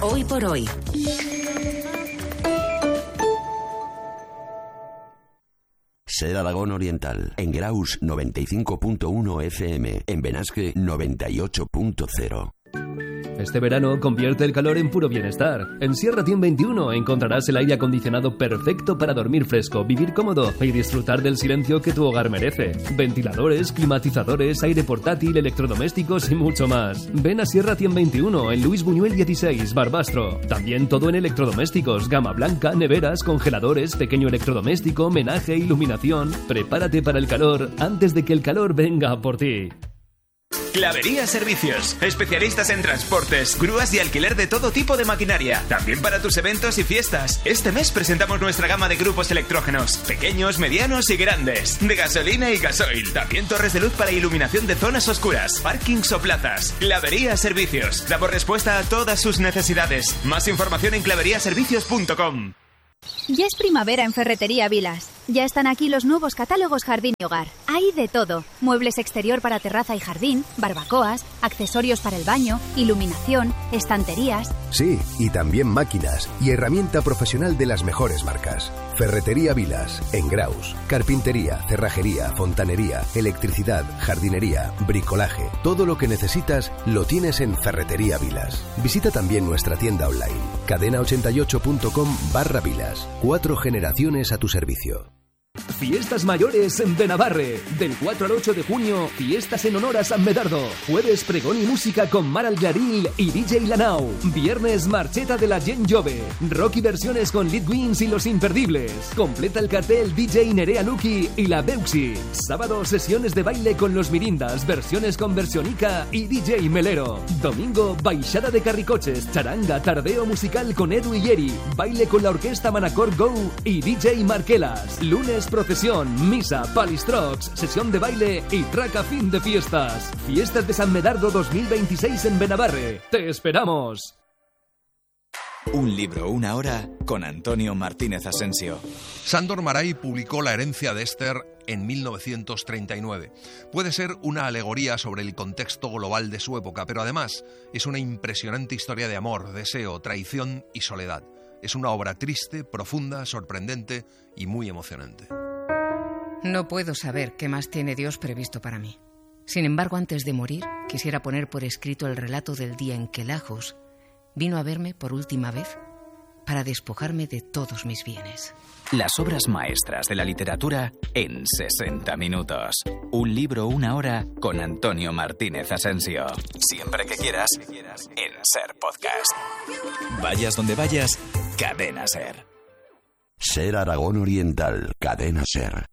Hoy por hoy. Ser Aragón Oriental. En Graus 95.1 FM. En Benasque 98.0. Este verano convierte el calor en puro bienestar. En Sierra Team 21 encontrarás el aire acondicionado perfecto para dormir fresco, vivir cómodo y disfrutar del silencio que tu hogar merece. Ventiladores, climatizadores, aire portátil, electrodomésticos y mucho más. Ven a Sierra Team 21 en Luis Buñuel 16, Barbastro. También todo en electrodomésticos, gama blanca, neveras, congeladores, pequeño electrodoméstico, menaje, iluminación. Prepárate para el calor antes de que el calor venga por ti. Clavería Servicios, especialistas en transportes, grúas y alquiler de todo tipo de maquinaria, también para tus eventos y fiestas. Este mes presentamos nuestra gama de grupos electrógenos, pequeños, medianos y grandes, de gasolina y gasoil, también torres de luz para iluminación de zonas oscuras, parkings o plazas. Clavería Servicios, damos respuesta a todas sus necesidades. Más información en claveriaservicios.com. Ya es primavera en Ferretería Vilas. Ya están aquí los nuevos catálogos Jardín y Hogar. Hay de todo. Muebles exterior para terraza y jardín, barbacoas, accesorios para el baño, iluminación, estanterías. Sí, y también máquinas y herramienta profesional de las mejores marcas. Ferretería Vilas, en Graus. Carpintería, cerrajería, fontanería, electricidad, jardinería, bricolaje. Todo lo que necesitas lo tienes en Ferretería Vilas. Visita también nuestra tienda online, cadena88.com/Vilas. 4 generaciones a tu servicio. Fiestas mayores en Benabarre. Del 4 al 8 de junio, fiestas en honor a San Medardo. Jueves, pregón y música con Mar Algaril y DJ Lanao. Viernes, marcheta de la Gen Jove. Rock y versiones con Lead Wins y Los Imperdibles. Completa el cartel DJ Nerea Luki y la Beuxi. Sábado, sesiones de baile con Los Mirindas, versiones con Versionica y DJ Melero. Domingo, baixada de carricoches, charanga, tardeo musical con Edu y Yeri. Baile con la orquesta Manacor Go y DJ Marquelas. Lunes, procesión, misa, palistrox, sesión de baile y traca fin de fiestas. Fiestas de San Medardo 2026 en Benabarre. ¡Te esperamos! Un libro, una hora, con Antonio Martínez Asensio. Sándor Márai publicó La herencia de Esther en 1939. Puede ser una alegoría sobre el contexto global de su época, pero además es una impresionante historia de amor, deseo, traición y soledad. Es una obra triste, profunda, sorprendente y muy emocionante. No puedo saber qué más tiene Dios previsto para mí. Sin embargo, antes de morir, quisiera poner por escrito el relato del día en que Lajos vino a verme por última vez para despojarme de todos mis bienes. Las obras maestras de la literatura en 60 minutos. Un libro, una hora, con Antonio Martínez Asensio. Siempre que quieras, en Ser Podcast. Vayas donde vayas, Cadena Ser. Ser Aragón Oriental, Cadena Ser.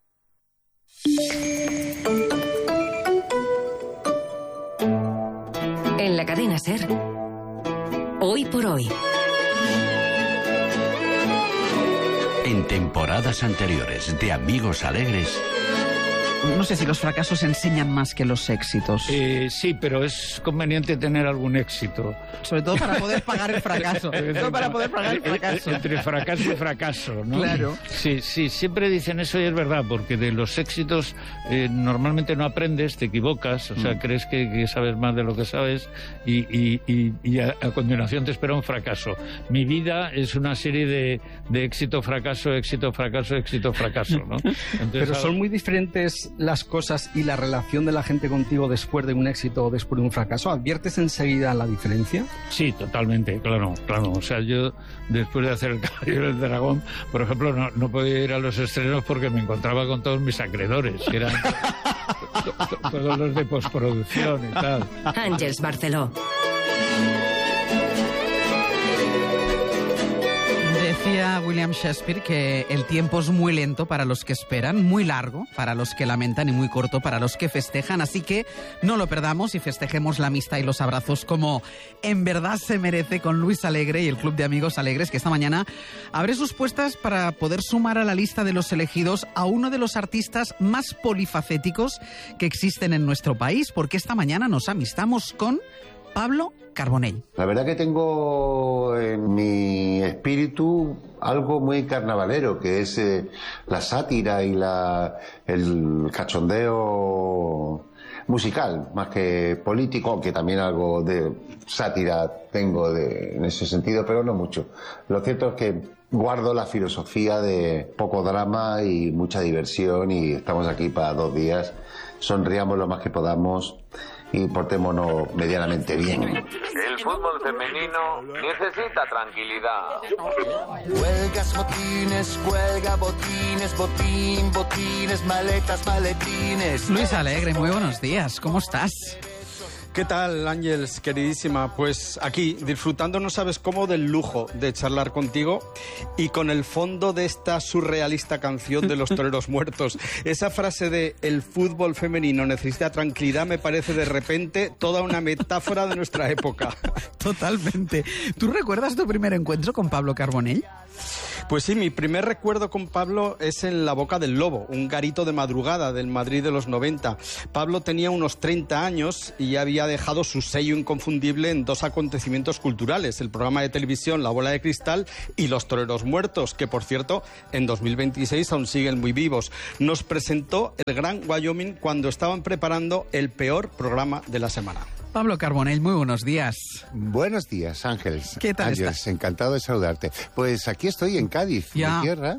En la cadena Ser. Hoy por hoy. En temporadas anteriores de Amigos Alegres. No sé si los fracasos enseñan más que los éxitos. Sí, pero es conveniente tener algún éxito. Sobre todo para poder pagar el fracaso. Entre fracaso y fracaso, ¿no? Claro. Sí, siempre dicen eso y es verdad, porque de los éxitos normalmente no aprendes, te equivocas, o sea, crees que sabes más de lo que sabes y a continuación te espera un fracaso. Mi vida es una serie de éxito, fracaso, éxito, fracaso, éxito, fracaso, ¿no? Entonces, pero son muy diferentes las cosas y la relación de la gente contigo después de un éxito o después de un fracaso. ¿Adviertes enseguida la diferencia? Sí, totalmente, claro. O sea, yo después de hacer El Caballero del Dragón, por ejemplo, no podía ir a los estrenos porque me encontraba con todos mis acreedores, que eran todos los de postproducción y tal. Àngels Barceló. Decía William Shakespeare que el tiempo es muy lento para los que esperan, muy largo para los que lamentan y muy corto para los que festejan. Así que no lo perdamos y festejemos la amistad y los abrazos como en verdad se merece con Luis Alegre y el Club de Amigos Alegres, que esta mañana abre sus puertas para poder sumar a la lista de los elegidos a uno de los artistas más polifacéticos que existen en nuestro país, porque esta mañana nos amistamos con Pablo Carbonell. La verdad que tengo en mi espíritu algo muy carnavalero, que es la sátira y el cachondeo musical, más que político, aunque también algo de sátira tengo en ese sentido, pero no mucho. Lo cierto es que guardo la filosofía de poco drama y mucha diversión, y estamos aquí para 2 días. Sonriamos lo más que podamos y portémonos medianamente bien. El fútbol femenino necesita tranquilidad. Huelgas, motines, huelga, botines, botín, botines, maletas, maletines. Luis Alegre, muy buenos días, ¿cómo estás? ¿Qué tal, Ángeles, queridísima? Pues aquí, disfrutando no sabes cómo del lujo de charlar contigo y con el fondo de esta surrealista canción de los toreros muertos. Esa frase de el fútbol femenino necesita tranquilidad me parece de repente toda una metáfora de nuestra época. Totalmente. ¿Tú recuerdas tu primer encuentro con Pablo Carbonell? Pues sí, mi primer recuerdo con Pablo es en La Boca del Lobo, un garito de madrugada del Madrid de los 90. Pablo tenía unos 30 años y ya había dejado su sello inconfundible en 2 acontecimientos culturales, el programa de televisión La Bola de Cristal y Los Toreros Muertos, que por cierto en 2026 aún siguen muy vivos. Nos presentó el Gran Wyoming cuando estaban preparando el peor programa de la semana. Pablo Carbonell, muy buenos días. Buenos días, Ángeles. ¿Qué tal Ángeles, estás? Encantado de saludarte. Pues aquí estoy en Cádiz, mi tierra,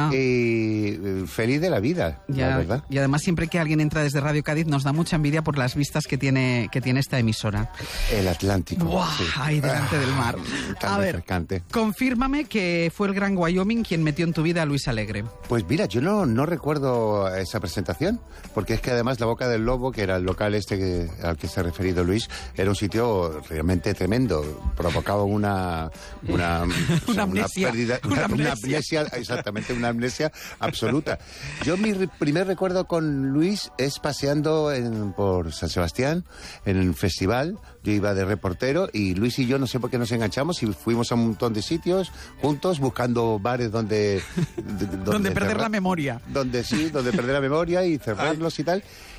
feliz de la vida, la verdad. Y además siempre que alguien entra desde Radio Cádiz nos da mucha envidia por las vistas que tiene esta emisora. El Atlántico. ¡Buah! Sí. Ahí delante del mar. Tan A ver, refrescante. confírmame que fue el Gran Wyoming quien metió en tu vida a Luis Alegre. Pues mira, yo no recuerdo esa presentación, porque es que además La Boca del Lobo, que era el local al que se ha referido Luis, era un sitio realmente tremendo. Provocaba una amnesia. Pérdida, una amnesia, exactamente, una amnesia absoluta. Yo mi primer recuerdo con Luis es paseando por San Sebastián, en el festival. Yo iba de reportero y Luis y yo no sé por qué nos enganchamos y fuimos a un montón de sitios juntos buscando bares donde perder la memoria. Donde perder la memoria y cerrarlos y tal.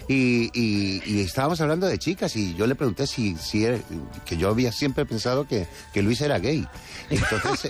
Y estábamos hablando de chicas y yo le pregunté si era, que yo había siempre pensado que Luis era gay. Entonces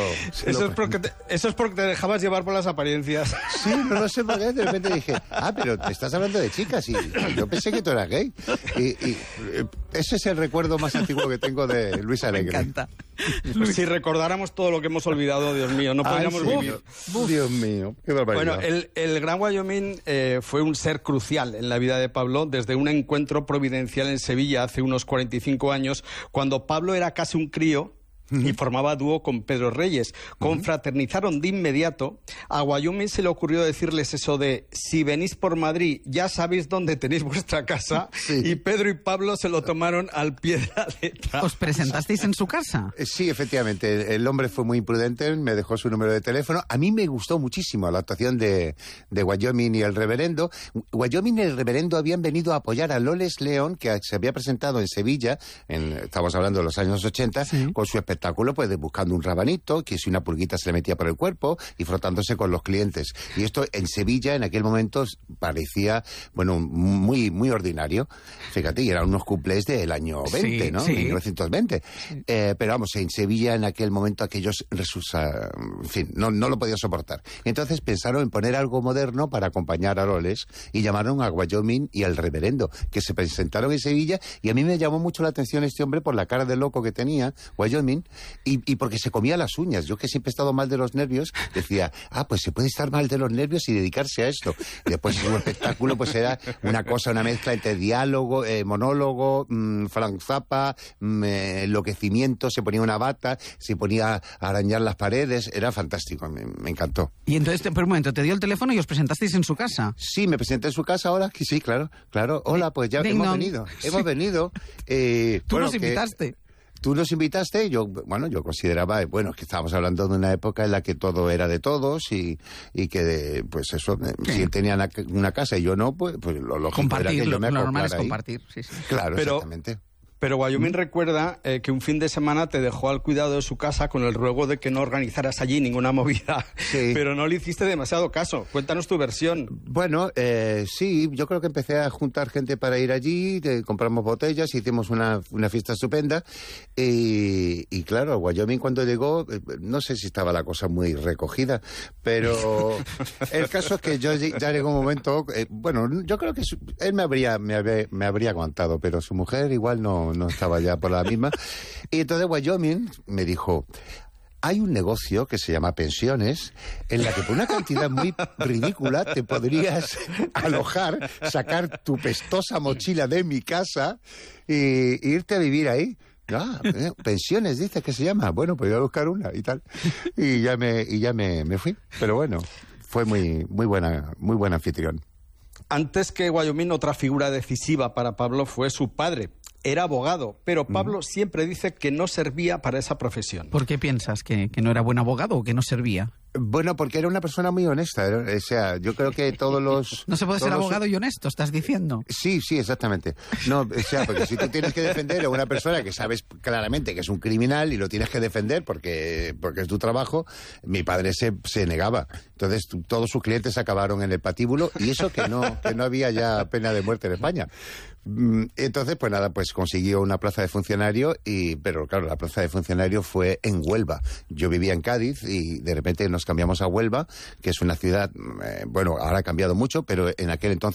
Eso es porque te dejabas llevar por las apariencias. Sí, no sé por qué. De repente dije, pero te estás hablando de chicas y yo pensé que tú eras gay. Y ese es el recuerdo más antiguo que tengo de Luis Alegre. Me encanta. Si recordáramos todo lo que hemos olvidado, Dios mío, no podríamos vivir. Dios mío, qué barbaridad. Bueno, el Gran Wyoming fue un ser crucial en la vida de Pablo desde un encuentro providencial en Sevilla hace unos 45 años, cuando Pablo era casi un crío y formaba dúo con Pedro Reyes. Confraternizaron de inmediato. A Wyoming se le ocurrió decirles eso de si venís por Madrid ya sabéis dónde tenéis vuestra casa. Sí. Y Pedro y Pablo se lo tomaron al pie de la letra. ¿Os presentasteis en su casa? Sí, efectivamente. El hombre fue muy imprudente, me dejó su número de teléfono. A mí me gustó muchísimo la actuación de Wyoming y el reverendo. Wyoming y el reverendo habían venido a apoyar a Loles León, que se había presentado en Sevilla, estamos hablando de los años 80, sí, con su espectáculo, pues buscando un rabanito, que si una pulguita se le metía por el cuerpo y frotándose con los clientes. Y esto en Sevilla en aquel momento parecía, muy, muy ordinario. Fíjate, y eran unos cuplés del año 20, sí, ¿no? Sí. 1920. Sí. Pero vamos, en Sevilla en aquel momento aquellos, en fin, no lo podían soportar. Entonces pensaron en poner algo moderno para acompañar a Loles y llamaron a Wyoming y al reverendo, que se presentaron en Sevilla, y a mí me llamó mucho la atención este hombre por la cara de loco que tenía, Wyoming, y porque se comía las uñas. Yo, que siempre he estado mal de los nervios, decía, pues se puede estar mal de los nervios y dedicarse a esto. Y después su espectáculo pues era una mezcla entre diálogo, monólogo, Frank Zappa, enloquecimiento, se ponía una bata, se ponía a arañar las paredes, era fantástico, me encantó. Y entonces, por un momento, te dio el teléfono y os presentasteis en su casa. Sí, me presenté en su casa ahora, sí, claro. Hola, pues ya hemos venido. Tú nos invitaste. Tú nos invitaste, yo consideraba, que estábamos hablando de una época en la que todo era de todos y que, pues eso, si él tenía una casa y yo no, pues lo lógico era que yo me acoplara ahí. Lo normal es compartir, sí. Claro, exactamente. Pero Wyoming recuerda que un fin de semana te dejó al cuidado de su casa con el ruego de que no organizaras allí ninguna movida. Sí. Pero no le hiciste demasiado caso. Cuéntanos tu versión. Bueno, sí, yo creo que empecé a juntar gente para ir allí, compramos botellas, hicimos una fiesta estupenda y claro, Wyoming cuando llegó, no sé si estaba la cosa muy recogida, pero el caso es que yo ya llegó un momento, bueno, yo creo que él me habría aguantado, pero su mujer igual no estaba ya por la misma. Y entonces Wyoming me dijo: hay un negocio que se llama pensiones, en la que por una cantidad muy ridícula te podrías alojar, sacar tu pestosa mochila de mi casa e irte a vivir ahí. Pensiones, dices que se llama. Bueno, pues voy a buscar una y tal. Y ya me fui. Pero bueno, fue muy buen anfitrión. Antes que Wyoming, otra figura decisiva para Pablo fue su padre. Era abogado, pero Pablo siempre dice que no servía para esa profesión. ¿Por qué piensas? ¿Que no era buen abogado o que no servía? Bueno, porque era una persona muy honesta. O sea, yo creo que todos los... No se puede ser abogado y honesto, ¿estás diciendo? Sí, exactamente. No, o sea, porque si tú tienes que defender a una persona que sabes claramente que es un criminal y lo tienes que defender porque es tu trabajo, mi padre se negaba. Entonces, todos sus clientes acabaron en el patíbulo, y eso que no había ya pena de muerte en España. Entonces, pues nada, pues consiguió una plaza de funcionario, pero claro, la plaza de funcionario fue en Huelva. Yo vivía en Cádiz y de repente nos cambiamos a Huelva, que es una ciudad, bueno, ahora ha cambiado mucho, pero en aquel entonces